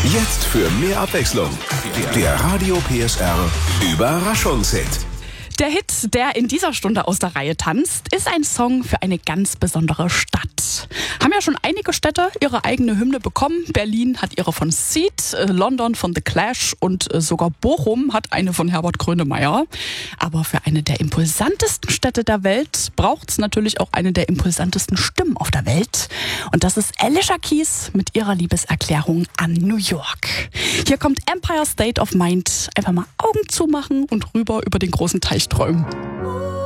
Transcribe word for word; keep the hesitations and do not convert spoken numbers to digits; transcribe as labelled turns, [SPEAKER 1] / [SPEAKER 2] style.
[SPEAKER 1] Jetzt für mehr Abwechslung. Der Radio P S R Überraschungshit.
[SPEAKER 2] Der Hit, der in dieser Stunde aus der Reihe tanzt, ist ein Song für eine ganz besondere Stadt. Haben ja schon einige Städte ihre eigene Hymne bekommen. Berlin hat ihre von Seed, London von The Clash und sogar Bochum hat eine von Herbert Grönemeyer. Aber für eine der impulsantesten Städte der Welt braucht es natürlich auch eine der impulsantesten Stimmen auf der Welt. Und das ist Alicia Keys mit ihrer Liebeserklärung an New York. Hier kommt Empire State of Mind. Einfach mal Augen zumachen und rüber über den großen Teich träumen.